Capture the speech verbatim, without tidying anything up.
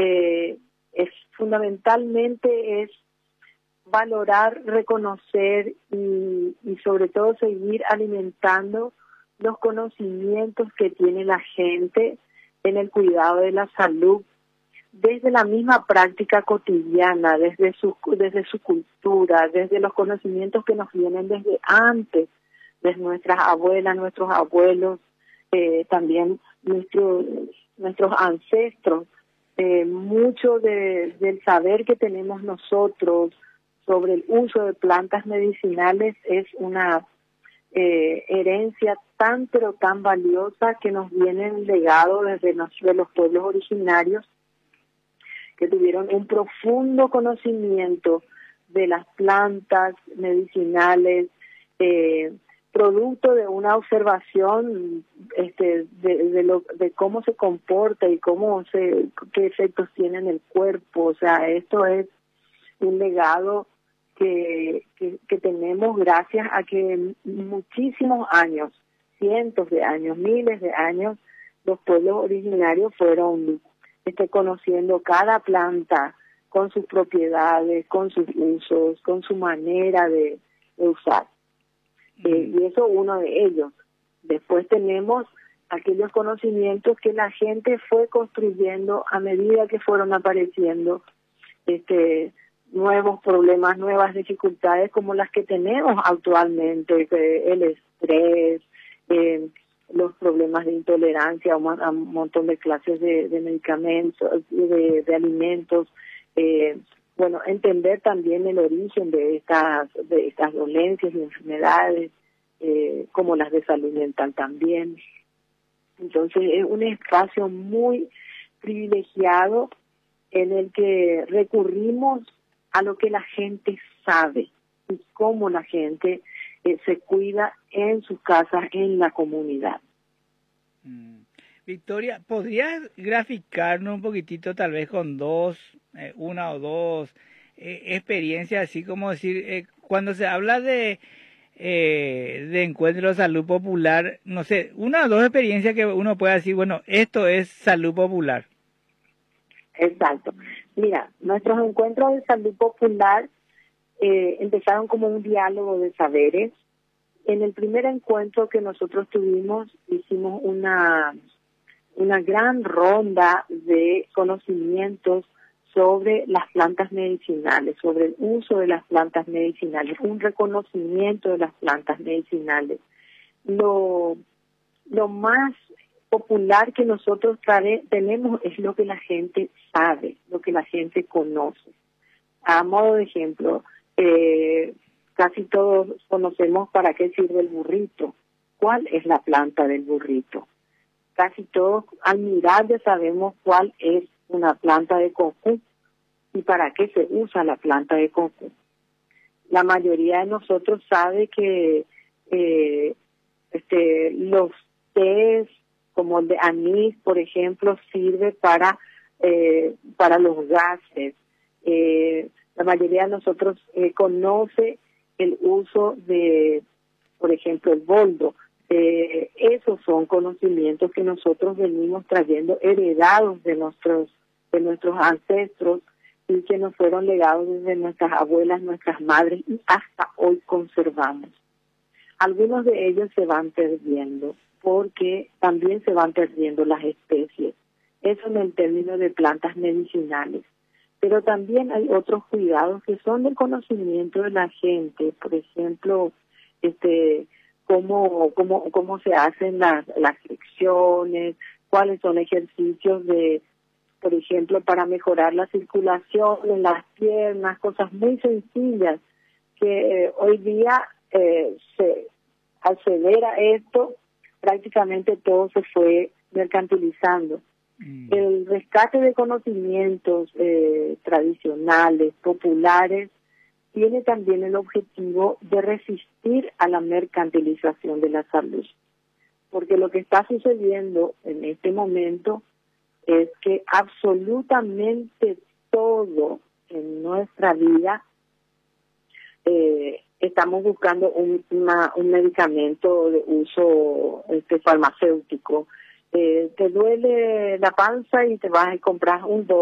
eh, es fundamentalmente es valorar, reconocer y, y sobre todo seguir alimentando los conocimientos que tiene la gente en el cuidado de la salud, desde la misma práctica cotidiana, desde su, desde su cultura, desde los conocimientos que nos vienen desde antes, de nuestras abuelas, nuestros abuelos, eh, también nuestros nuestros ancestros. Eh, mucho de, del saber que tenemos nosotros sobre el uso de plantas medicinales es una eh, herencia tan pero tan valiosa que nos viene en legado desde los, de los pueblos originarios, que tuvieron un profundo conocimiento de las plantas medicinales, eh, producto de una observación este, de, de, lo, de cómo se comporta y cómo se, qué efectos tiene en el cuerpo. O sea, esto es un legado que, que, que tenemos gracias a que muchísimos años, cientos de años, miles de años, los pueblos originarios fueron este, conociendo cada planta con sus propiedades, con sus usos, con su manera de, de usar. Eh, y eso uno de ellos. Después tenemos aquellos conocimientos que la gente fue construyendo a medida que fueron apareciendo este nuevos problemas, nuevas dificultades como las que tenemos actualmente, eh, el estrés, eh, los problemas de intolerancia a un, a un montón de clases de, de medicamentos, de, de alimentos. Eh, Bueno, entender también el origen de estas de estas dolencias y enfermedades, eh, como las de salud mental también. Entonces es un espacio muy privilegiado en el que recurrimos a lo que la gente sabe y cómo la gente eh, se cuida en sus casas, en la comunidad. Mm. Victoria, ¿podrías graficarnos un poquitito, tal vez con dos, eh, una o dos eh, experiencias, así como decir, eh, cuando se habla de, eh, de encuentro de salud popular, no sé, una o dos experiencias que uno pueda decir, bueno, esto es salud popular? Exacto. Mira, nuestros encuentros de salud popular eh, empezaron como un diálogo de saberes. En el primer encuentro que nosotros tuvimos, hicimos una... una gran ronda de conocimientos sobre las plantas medicinales, sobre el uso de las plantas medicinales, un reconocimiento de las plantas medicinales. Lo, lo más popular que nosotros trae, tenemos es lo que la gente sabe, lo que la gente conoce. A modo de ejemplo, eh, casi todos conocemos para qué sirve el burrito. ¿Cuál es la planta del burrito? Casi todos al mirar ya sabemos cuál es una planta de coco y para qué se usa la planta de coco. La mayoría de nosotros sabe que eh, este, los tés como el de anís, por ejemplo, sirve para eh, para los gases. Eh, la mayoría de nosotros eh, conoce el uso de, por ejemplo, el boldo. Eh, esos son conocimientos que nosotros venimos trayendo heredados de nuestros de nuestros ancestros y que nos fueron legados desde nuestras abuelas, nuestras madres y hasta hoy conservamos. Algunos de ellos se van perdiendo porque también se van perdiendo las especies. Eso en el término de plantas medicinales. Pero también hay otros cuidados que son del conocimiento de la gente. Por ejemplo, este cómo cómo cómo se hacen las las flexiones, cuáles son ejercicios de, por ejemplo, para mejorar la circulación en las piernas, cosas muy sencillas que eh, hoy día eh, se acceder a esto prácticamente todo se fue mercantilizando. Mm. El rescate de conocimientos eh, tradicionales, populares, tiene también el objetivo de resistir a la mercantilización de la salud. Porque lo que está sucediendo en este momento es que absolutamente todo en nuestra vida eh, estamos buscando un, una, un medicamento de uso este, farmacéutico. Eh, te duele la panza y te vas a comprar un